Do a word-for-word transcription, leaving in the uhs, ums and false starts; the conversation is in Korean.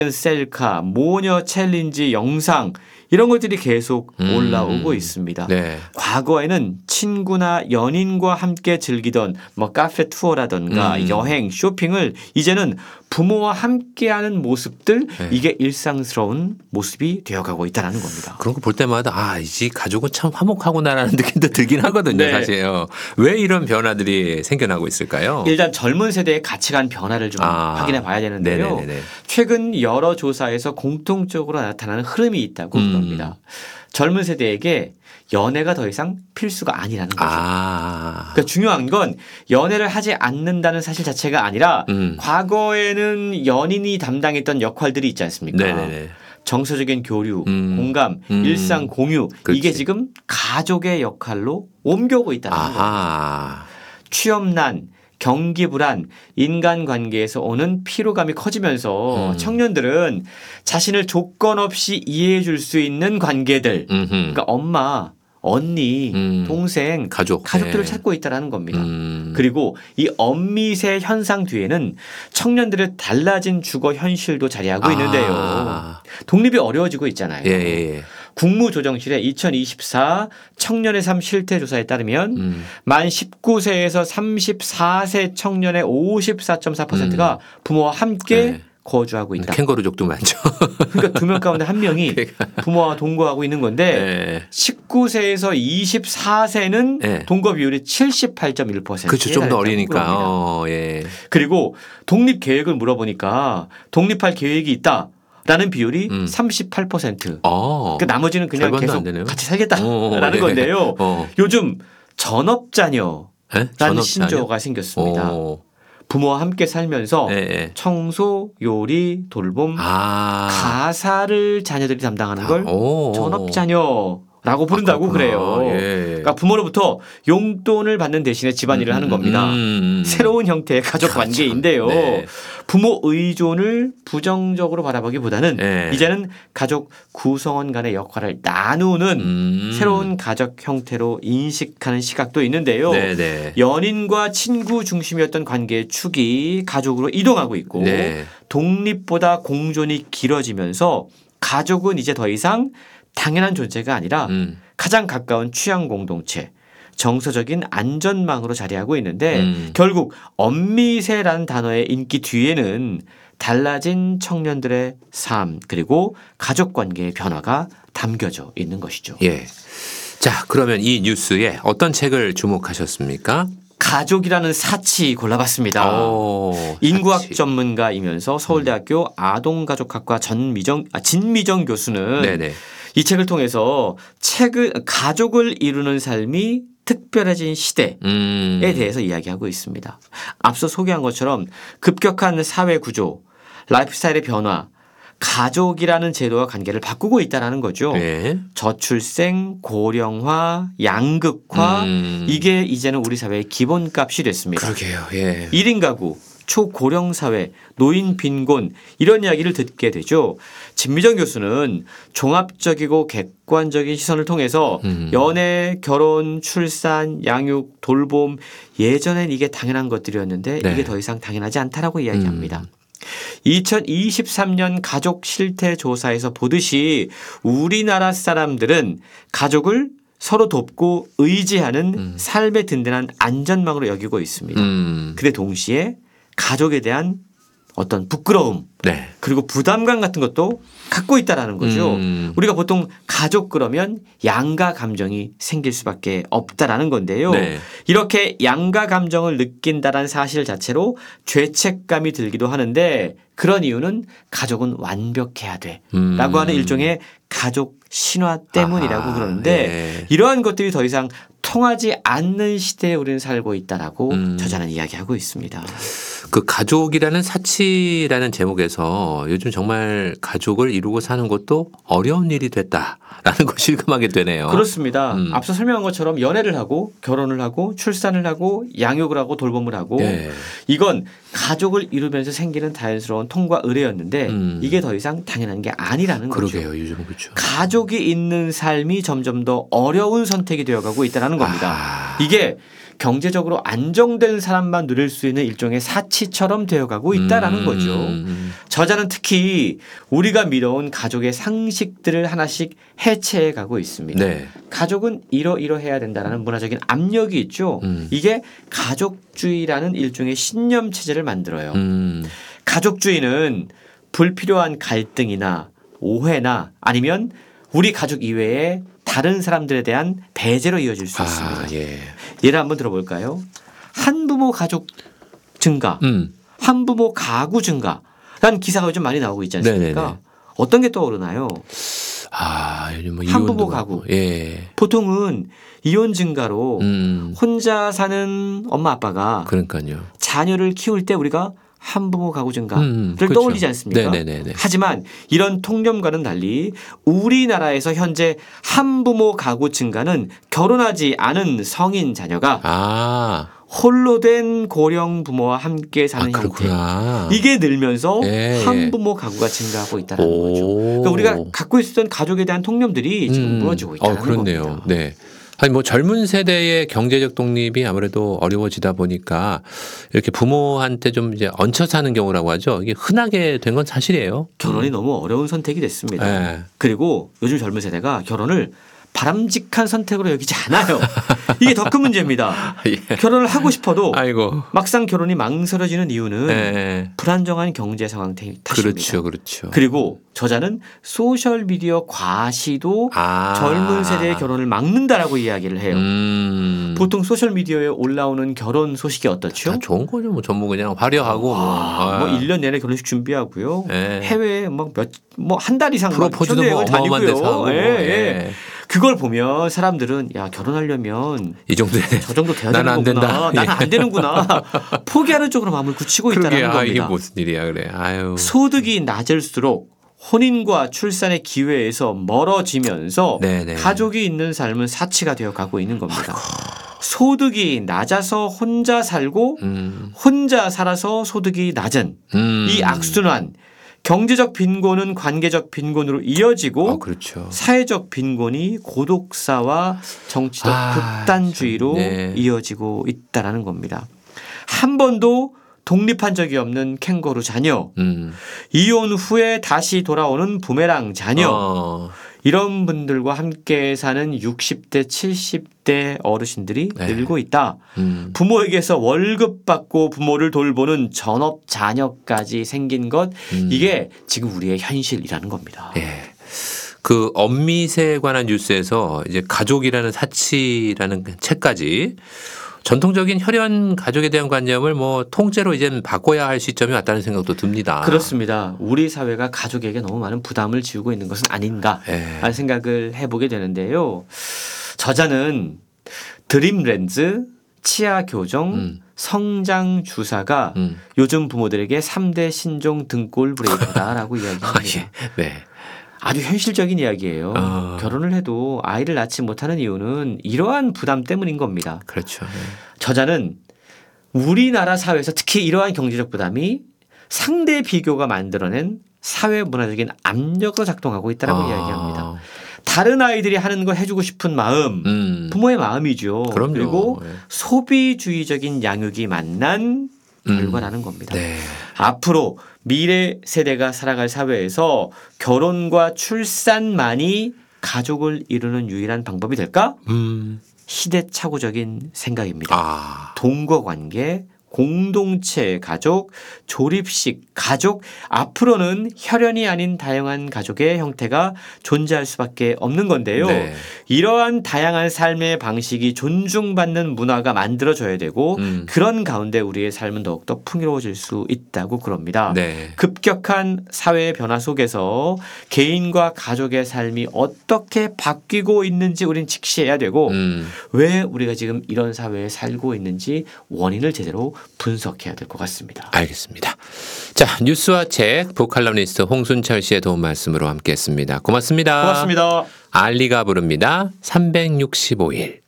셀카, 모녀 챌린지 영상 이런 것들이 계속 음. 올라오고 있습니다. 네. 과거에는 친구나 연인과 함께 즐기던 뭐 카페 투어라든가 음. 여행, 쇼핑을 이제는 부모와 함께하는 모습들 네. 이게 일상스러운 모습이 되어가고 있다는 겁니다. 그런 거 볼 때마다 아, 이 가족은 참 화목하구나라는 느낌도 들긴 하거든요. 네. 사실요. 왜 이런 변화들이 생겨나고 있을까요? 일단 젊은 세대의 가치관 변화를 좀 아. 확인해 봐야 되는데요. 네네네네. 최근 여러 조사에서 공통적으로 나타나는 흐름이 있다고 음. 합니다. 젊은 세대에게 연애가 더 이상 필수가 아니라는 거죠. 아. 그러니까 중요한 건 연애를 하지 않는다는 사실 자체가 아니라 음. 과거에는 연인이 담당했던 역할들이 있지 않습니까? 네네네. 정서적인 교류, 음. 공감, 음. 일상 공유 그렇지. 이게 지금 가족의 역할로 옮겨오고 있다는 거예요. 아하. 취업난, 경기 불안, 인간관계에서 오는 피로감이 커지면서 음. 청년들은 자신을 조건 없이 이해해 줄 수 있는 관계들, 음흠. 그러니까 엄마, 언니, 음. 동생, 가족. 가족들을 네. 찾고 있다는 겁니다. 음. 그리고 이 엄미세 현상 뒤에는 청년들의 달라진 주거 현실도 자리하고 아. 있는데요. 독립이 어려워지고 있잖아요. 예, 예, 예. 국무조정실의 이천이십사 청년의 삶 실태조사에 따르면 음. 만 십구 세에서 삼십사 세 청년의 오십사 점 사 퍼센트가 부모와 함께 네. 거주하고 있다. 캥거루족도 많죠. 그러니까 두 명 가운데 한 명이 부모와 동거하고 있는 건데 네. 십구 세에서 이십사 세는 네. 동거 비율이 칠십팔 점 일 퍼센트. 그렇죠. 좀 더 어리니까. 어, 예. 그리고 독립 계획을 물어보니까 독립할 계획이 있다. 라는 비율이 음. 삼십팔 퍼센트. 어. 그 나머지는 그냥 절반도 안 계속 되네요. 같이 살겠다라는 어, 예. 건데요. 어. 요즘 전업자녀라는 예? 전업자녀? 신조어가 생겼습니다. 어. 부모와 함께 살면서 예, 예. 청소, 요리, 돌봄, 아. 가사를 자녀들이 담당하는 걸 오. 전업자녀라고 부른다고 아, 그래요. 그렇구나. 예. 그러니까 부모로부터 용돈을 받는 대신에 집안일을 하는 겁니다. 음. 새로운 형태의 가족 그렇죠. 관계인데요. 네. 부모 의존을 부정적으로 바라보기보다는 네. 이제는 가족 구성원 간의 역할을 나누는 음. 새로운 가족 형태로 인식하는 시각도 있는데요. 네네. 연인과 친구 중심이었던 관계의 축이 가족으로 이동하고 있고 네. 독립보다 공존이 길어지면서 가족은 이제 더 이상 당연한 존재가 아니라 음. 가장 가까운 취향 공동체, 정서적인 안전망으로 자리하고 있는데 음. 결국 엄미세라는 단어의 인기 뒤에는 달라진 청년들의 삶 그리고 가족 관계의 변화가 담겨져 있는 것이죠. 예. 자, 그러면 이 뉴스에 어떤 책을 주목하셨습니까? 가족이라는 사치 골라봤습니다. 오, 인구학 사치. 전문가이면서 서울대학교 아동가족학과 전미정, 아, 진미정 교수는 네네. 이 책을 통해서 책을 가족을 이루는 삶이 특별해진 시대에 음. 대해서 이야기하고 있습니다. 앞서 소개한 것처럼 급격한 사회 구조, 라이프스타일의 변화, 가족이라는 제도와 관계를 바꾸고 있다는 거죠. 네. 저출생, 고령화, 양극화 음. 이게 이제는 우리 사회의 기본값이 됐습니다. 그러게요. 예. 일 인 가구, 초고령 사회, 노인 빈곤 이런 이야기를 듣게 되죠. 진미정 교수는 종합적이고 객관적인 시선을 통해서 음. 연애, 결혼, 출산, 양육, 돌봄 예전엔 이게 당연한 것들이었는데 네. 이게 더 이상 당연하지 않다라고 이야기합니다. 음. 이천이십삼 년 가족 실태 조사에서 보듯이 우리나라 사람들은 가족을 서로 돕고 의지하는 음. 삶의 든든한 안전망으로 여기고 있습니다. 음. 근데 동시에 가족에 대한 어떤 부끄러움 네. 그리고 부담감 같은 것도 갖고 있다라는 거죠. 음. 우리가 보통 가족 그러면 양가 감정이 생길 수밖에 없다라는 건데요. 네. 이렇게 양가 감정을 느낀다라는 사실 자체로 죄책감이 들기도 하는데 그런 이유는 가족은 완벽해야 돼 음. 라고 하는 일종의 가족 신화 때문이라고 아하, 그러는데 예. 이러한 것들이 더 이상 통하지 않는 시대에 우리는 살고 있다라고 음. 저자는 이야기하고 있습니다. 그 가족이라는 사치라는 제목에서 요즘 정말 가족을 이루고 사는 것도 어려운 일이 됐다라는 걸 실감하게 되네요. 그렇습니다. 음. 앞서 설명한 것처럼 연애를 하고 결혼을 하고 출산을 하고 양육을 하고 돌봄을 하고 예. 이건 가족을 이루면서 생기는 자연스러운 나온 통과 의례였는데 음. 이게 더 이상 당연한 게 아니라는 거죠. 그러게요. 요즘은 그렇죠. 가족이 있는 삶이 점점 더 어려운 선택이 되어가고 있다는 겁니다. 아. 이게 경제적으로 안정된 사람만 누릴 수 있는 일종의 사치처럼 되어가고 있다라는 음. 거죠. 저자는 특히 우리가 믿어온 가족의 상식들을 하나씩 해체해 가고 있습니다. 네. 가족은 이러이러해야 된다는 문화적인 압력이 있죠. 음. 이게 가족주의라는 일종의 신념 체제를 만들어요. 음. 가족주의는 불필요한 갈등이나 오해나 아니면 우리 가족 이외에 다른 사람들에 대한 배제로 이어질 수 아, 있습니다. 예. 예를 한번 들어볼까요? 한부모 가족 증가, 음. 한부모 가구 증가라는 기사가 요즘 많이 나오고 있지 않습니까? 네네네. 어떤 게 떠오르나요? 아, 요즘 뭐 한부모 이혼도 가구. 많고. 예. 보통은 이혼 증가로 음. 혼자 사는 엄마 아빠가 그러니까요. 자녀를 키울 때 우리가 한부모 가구 증가를 음, 그렇죠. 떠올리지 않습니까? 네네네네. 하지만 이런 통념과는 달리 우리나라에서 현재 한부모 가구 증가는 결혼하지 않은 성인 자녀가 아, 홀로 된 고령 부모와 함께 사는 아 형태. 그렇구나. 이게 늘면서 예. 한부모 가구가 증가하고 있다는 오. 거죠. 그러니까 우리가 갖고 있었던 가족에 대한 통념들이 지금 음. 무너지고 있다는 어, 그렇네요. 겁니다. 네. 아니 뭐 젊은 세대의 경제적 독립이 아무래도 어려워지다 보니까 이렇게 부모한테 좀 이제 얹혀 사는 경우라고 하죠. 이게 흔하게 된 건 사실이에요. 결혼이 너무 어려운 선택이 됐습니다. 네. 그리고 요즘 젊은 세대가 결혼을 바람직한 선택으로 여기지 않아요. 이게 더 큰 문제입니다. 예. 결혼을 하고 싶어도 아이고. 막상 결혼이 망설여지는 이유는 네. 불안정한 경제 상황 탓입니다. 그렇죠, 그렇죠. 그리고 저자는 소셜 미디어 과시도 아. 젊은 세대의 결혼을 막는다라고 이야기를 해요. 음. 보통 소셜 미디어에 올라오는 결혼 소식이 어떻죠? 다 좋은 거죠. 뭐 전부 그냥 화려하고 아, 뭐. 뭐 일 년 내내 결혼식 준비하고요. 네. 해외에 뭐 한 달 이상 프로포즈도 뭐 어마어마한 데서 하고. 예, 예. 예. 그걸 보면 사람들은 야 결혼하려면 이 정도에 저 정도 돼야 나는 되는 안 거구나. 된다. 나는 안 되는구나. 포기하는 쪽으로 마음을 굳히고 있다는 그러게 아, 겁니다. 이게 무슨 일이야 그래. 아유. 소득이 낮을수록 혼인과 출산의 기회에서 멀어지면서 네네. 가족이 있는 삶은 사치가 되어 가고 있는 겁니다. 소득이 낮아서 혼자 살고 음. 혼자 살아서 소득이 낮은 음. 이 악순환, 경제적 빈곤은 관계적 빈곤으로 이어지고 어, 그렇죠. 사회적 빈곤이 고독사와 정치적 아, 극단주의로 참, 네. 이어지고 있다라는 겁니다. 한 번도 독립한 적이 없는 캥거루 자녀, 음. 이혼 후에 다시 돌아오는 부메랑 자녀, 어. 이런 분들과 함께 사는 육십 대, 칠십 대 어르신들이 네. 늘고 있다. 음. 부모에게서 월급 받고 부모를 돌보는 전업 자녀까지 생긴 것, 음. 이게 지금 우리의 현실이라는 겁니다. 예. 그 엄미세에 관한 뉴스에서 이제 가족이라는 사치라는 책까지 전통적인 혈연 가족에 대한 관념을 뭐 통째로 이제 바꿔야 할 시점이 왔다는 생각도 듭니다. 그렇습니다. 우리 사회가 가족에게 너무 많은 부담을 지우고 있는 것은 아닌가 예. 하는 생각을 해보게 되는데요. 저자는 드림렌즈, 치아 교정, 음. 성장 주사가 음. 요즘 부모들에게 삼 대 신종 등골 브레이크다라고 아, 이야기합니다. 예. 네. 아주 현실적인 이야기예요. 어. 결혼을 해도 아이를 낳지 못하는 이유는 이러한 부담 때문인 겁니다. 그렇죠. 네. 저자는 우리나라 사회에서 특히 이러한 경제적 부담이 상대 비교가 만들어낸 사회 문화적인 압력으로 작동하고 있다고 아. 이야기합니다. 다른 아이들이 하는 걸 해주고 싶은 마음, 음. 부모의 마음이죠. 그럼요. 그리고 네. 소비주의적인 양육이 만난 음. 결과라는 겁니다. 네. 앞으로 미래 세대가 살아갈 사회에서 결혼과 출산만이 가족을 이루는 유일한 방법이 될까? 음. 시대착오적인 생각입니다. 아. 동거관계, 공동체 가족, 조립식 가족, 앞으로는 혈연이 아닌 다양한 가족의 형태가 존재할 수밖에 없는 건데요. 네. 이러한 다양한 삶의 방식이 존중받는 문화가 만들어져야 되고 음. 그런 가운데 우리의 삶은 더욱더 풍요로워질 수 있다고 그럽니다. 네. 급격한 사회의 변화 속에서 개인과 가족의 삶이 어떻게 바뀌고 있는지 우린 직시해야 되고 음. 왜 우리가 지금 이런 사회에 살고 있는지 원인을 제대로 분석해야 될 것 같습니다. 알겠습니다. 자, 뉴스와 책 북칼럼니스트 홍순철 씨의 도움 말씀으로 함께했습니다. 고맙습니다. 고맙습니다. 알리가 부릅니다. 삼백육십오 일.